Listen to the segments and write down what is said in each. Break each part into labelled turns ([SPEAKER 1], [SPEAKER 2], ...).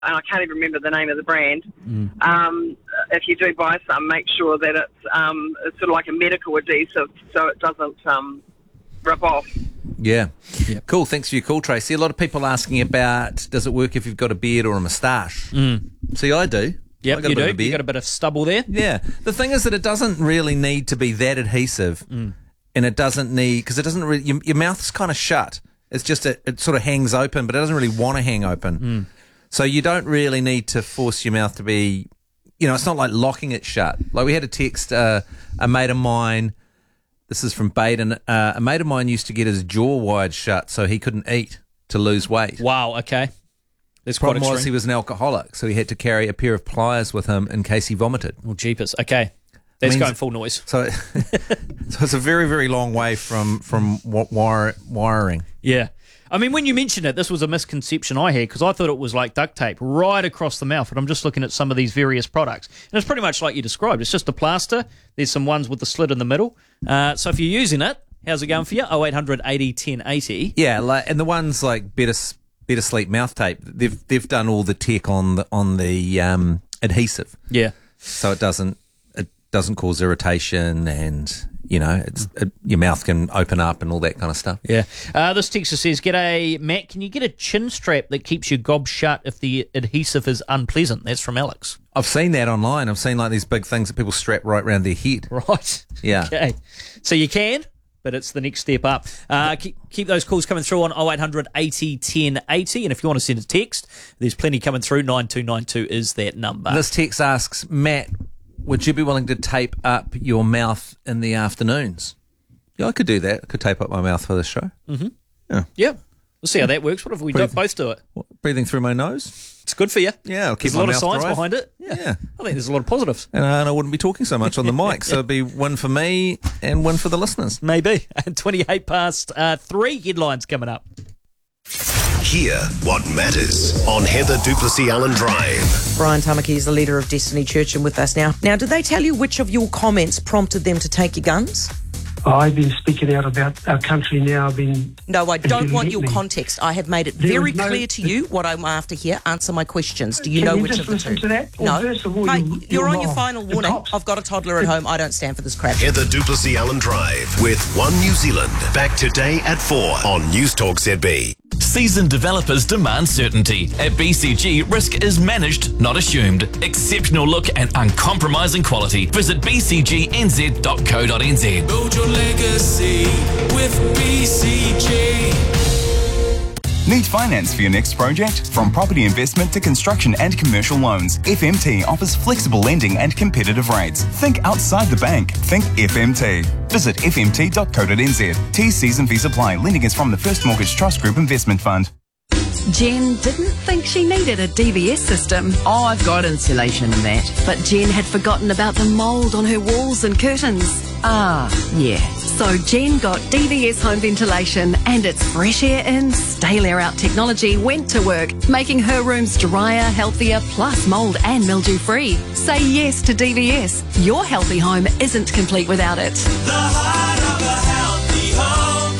[SPEAKER 1] and I can't even remember the name of the brand. If you do buy some, make sure that it's sort of like a medical adhesive, so it doesn't rub off.
[SPEAKER 2] Yeah. Cool. Thanks for your call, Tracy. A lot of people asking about, does it work if you've got a beard or a moustache? See, I do.
[SPEAKER 3] Yep, you do. You got a bit of stubble there.
[SPEAKER 2] Yeah. The thing is that it doesn't really need to be that adhesive, and it doesn't need, because it doesn't really, your mouth's kind of shut. It's just, it sort of hangs open, but it doesn't really want to hang open. So you don't really need to force your mouth to be, it's not like locking it shut. Like we had a text, a mate of mine, this is from Baden, a mate of mine used to get his jaw wired shut so he couldn't eat to lose weight.
[SPEAKER 3] Wow, okay.
[SPEAKER 2] The problem was he was an alcoholic, so he had to carry a pair of pliers with him in case he vomited.
[SPEAKER 3] Well, jeepers. Okay. That's going full noise.
[SPEAKER 2] So it's a very, very long way from wiring.
[SPEAKER 3] Yeah. I mean, when you mentioned it, this was a misconception I had because I thought it was like duct tape right across the mouth. And I'm just looking at some of these various products. And it's pretty much like you described. It's just a plaster. There's some ones with the slit in the middle. So if you're using it, how's it going for you? 0800 80 10 80.
[SPEAKER 2] Yeah, and the ones like Better Sleep mouth tape, they've done all the tech on the adhesive.
[SPEAKER 3] Yeah.
[SPEAKER 2] So it doesn't cause irritation and... your mouth can open up and all that kind of stuff.
[SPEAKER 3] Yeah. This texter says, "G'day, Matt. Can you get a chin strap that keeps your gob shut if the adhesive is unpleasant?" That's from Alex.
[SPEAKER 2] I've seen that online. I've seen like these big things that people strap right around their head.
[SPEAKER 3] Right.
[SPEAKER 2] Yeah.
[SPEAKER 3] Okay. So you can, but it's the next step up. Keep those calls coming through on 0800 80 10 80. And if you want to send a text, there's plenty coming through. 9292 is that number.
[SPEAKER 2] This text asks, Matt, would you be willing to tape up your mouth in the afternoons? Yeah, I could do that. I could tape up my mouth for this show.
[SPEAKER 3] Yeah. We'll see how that works. What if we both do it?
[SPEAKER 2] Breathing through my nose?
[SPEAKER 3] It's good for you.
[SPEAKER 2] Yeah, I'll keep
[SPEAKER 3] there's
[SPEAKER 2] my
[SPEAKER 3] a lot
[SPEAKER 2] mouth
[SPEAKER 3] of science
[SPEAKER 2] dry.
[SPEAKER 3] behind it.
[SPEAKER 2] Yeah.
[SPEAKER 3] I think there's a lot of positives.
[SPEAKER 2] And I wouldn't be talking so much on the mic, so it'd be one for me and one for the listeners.
[SPEAKER 3] Maybe. 28 past 3 headlines coming up.
[SPEAKER 4] Hear what matters on Heather Duplessis Allen Drive.
[SPEAKER 5] Brian Tamaki is the leader of Destiny Church and with us now. Now, did they tell you which of your comments prompted them to take your guns?
[SPEAKER 6] I've been speaking out about our country now.
[SPEAKER 5] No, I don't want your context. I have made it very clear to you what I'm after here. Answer my questions. Do you know which of the two?
[SPEAKER 6] To that?
[SPEAKER 5] No.
[SPEAKER 6] First of all,
[SPEAKER 5] mate, you're on your
[SPEAKER 6] lying.
[SPEAKER 5] final warning. I've got a toddler at home. I don't stand for this crap.
[SPEAKER 4] Heather Duplessis Allen Drive with One New Zealand. Back today at 4 on News Talk ZB.
[SPEAKER 7] Seasoned developers demand certainty. At BCG, risk is managed, not assumed. Exceptional look and uncompromising quality. Visit bcgnz.co.nz.
[SPEAKER 8] Build your legacy with BCG.
[SPEAKER 9] Need finance for your next project? From property investment to construction and commercial loans, FMT offers flexible lending and competitive rates. Think outside the bank. Think FMT. Visit fmt.co.nz. T's and fees apply. Lending is from the First Mortgage Trust Group Investment Fund.
[SPEAKER 10] Jen didn't think she needed a DVS system.
[SPEAKER 11] Oh, I've got insulation and that.
[SPEAKER 10] But Jen had forgotten about the mould on her walls and curtains.
[SPEAKER 11] Ah, yeah.
[SPEAKER 10] So Jen got DVS home ventilation and its fresh air in, stale air out technology went to work, making her rooms drier, healthier, plus mould and mildew free. Say yes to DVS. Your healthy home isn't complete without it.
[SPEAKER 8] The heart of a healthy home,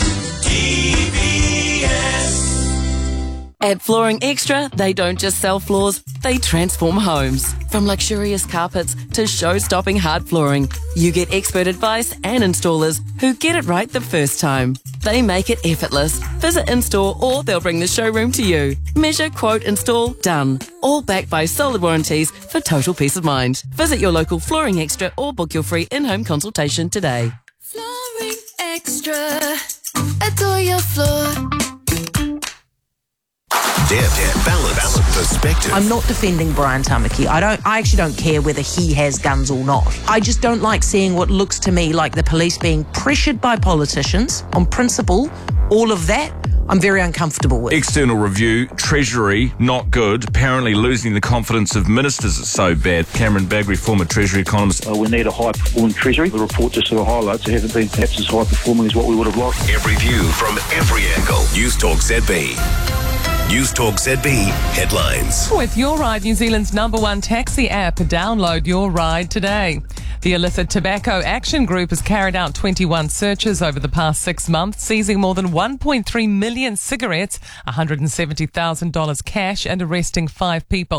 [SPEAKER 8] DVS.
[SPEAKER 11] At Flooring Extra, they don't just sell floors, they transform homes. From luxurious carpets to show-stopping hard flooring, you get expert advice and installers who get it right the first time. They make it effortless. Visit in-store or they'll bring the showroom to you. Measure, quote, install, done. All backed by solid warranties for total peace of mind. Visit your local Flooring Extra or book your free in-home consultation today.
[SPEAKER 12] Flooring Extra. Adore your floor.
[SPEAKER 4] Balance, perspective.
[SPEAKER 5] I'm not defending Brian Tamaki. I actually don't care whether he has guns or not. I just don't like seeing what looks to me like the police being pressured by politicians on principle. All of that, I'm very uncomfortable with.
[SPEAKER 13] External review, Treasury, not good. Apparently losing the confidence of ministers is so bad. Cameron Bagri, former Treasury economist.
[SPEAKER 14] We need a high-performing Treasury. The report just sort of highlights it hasn't been perhaps as high-performing as what we would have liked.
[SPEAKER 4] Every view from every angle. News Talk ZB. News Talk ZB headlines.
[SPEAKER 15] With Your Ride, New Zealand's #1 taxi app, download Your Ride today. The illicit tobacco action group has carried out 21 searches over the past 6 months, seizing more than 1.3 million cigarettes, $170,000 cash and arresting 5 people.